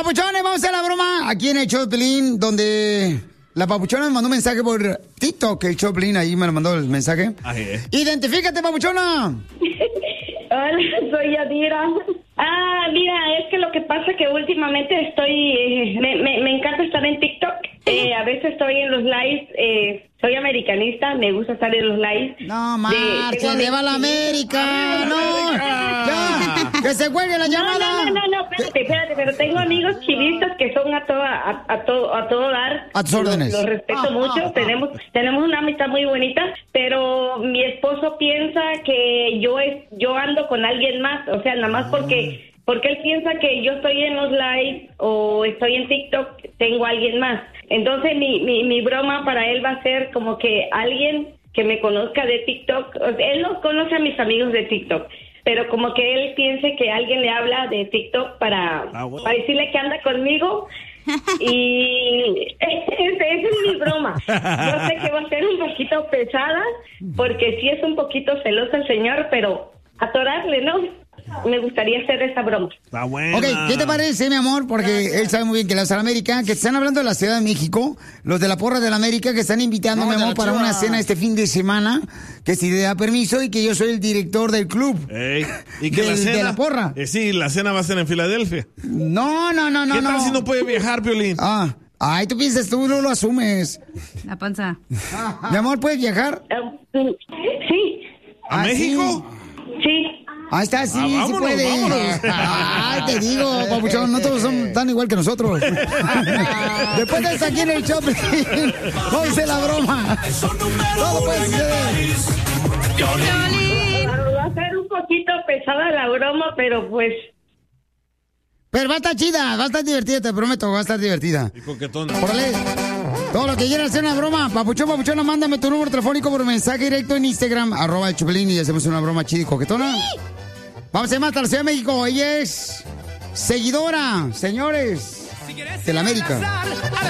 Papuchones, vamos a hacer la broma aquí en el show de Piolín, donde la papuchona me mandó un mensaje por TikTok, el show de Piolín, ahí me lo mandó el mensaje. Identifícate, papuchona. Hola, soy Yadira. Mira, es que lo que pasa es que últimamente estoy, me encanta estar en TikTok. A veces estoy en los lives, soy americanista, me gusta estar en los lives. No, marchen, le va a la América, no. Ya, que se cuelgue la llamada. No, espérate, pero tengo amigos chivistas que son a todo dar. A tus órdenes. Los respeto mucho, tenemos una amistad muy bonita, pero mi esposo piensa que yo ando con alguien más, o sea, nada más porque él piensa que yo estoy en los lives o estoy en TikTok, tengo a alguien más. Entonces mi broma para él va a ser como que alguien que me conozca de TikTok, o sea, él no conoce a mis amigos de TikTok, pero como que él piense que alguien le habla de TikTok para decirle que anda conmigo. Y esa es mi broma. Yo sé que va a ser un poquito pesada, porque sí es un poquito celoso el señor, pero atorarle, ¿no? Me gustaría hacer esa broma. Está buena. Ok, ¿qué te parece, mi amor? Porque él sabe muy bien que la América, que están hablando de la Ciudad de México, los de la porra de la América, que están invitando, mi amor, para una cena este fin de semana, que si le da permiso y que yo soy el director del club. Y que la cena, de la porra. Sí, la cena va a ser en Filadelfia. No. ¿Qué tal si no puede viajar, Piolín? Ay, tú piensas, tú no lo asumes. La panza. Mi amor, ¿puedes viajar? Sí. ¿A México? Sí. Ahí está, sí, vámonos, sí puede. Vámonos. Ay, te digo, papuchón, no todos son tan igual que nosotros. Después de estar aquí en el shopping, vamos a hacer la broma. Todo puede suceder. Va a ser un poquito pesada la broma, pero pues... Pero va a estar chida, va a estar divertida, te prometo, va a estar divertida. Y coquetona. Órale. Todo lo que quieran hacer una broma, papuchona, mándame tu número telefónico por mensaje directo en Instagram, @el Chupelín, y hacemos una broma chida y coquetona. Vamos a ir más hasta la Ciudad de México. Ella es seguidora, señores, de la América.